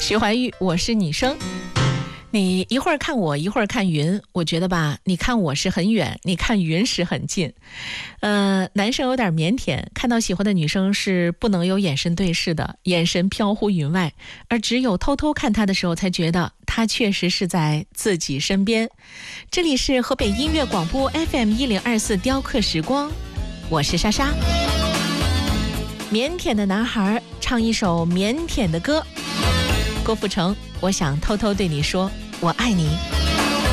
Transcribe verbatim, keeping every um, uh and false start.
徐怀钰，我是你生。你一会儿看我，一会儿看云，我觉得吧，你看我是很远，你看云是很近。呃，男生有点腼腆，看到喜欢的女生是不能有眼神对视的，眼神飘忽云外，而只有偷偷看他的时候，才觉得他确实是在自己身边。这里是河北音乐广播 F M 一零二四雕刻时光，我是莎莎。腼腆的男孩唱一首腼腆的歌，郭富城，我想偷偷对你说，我爱你。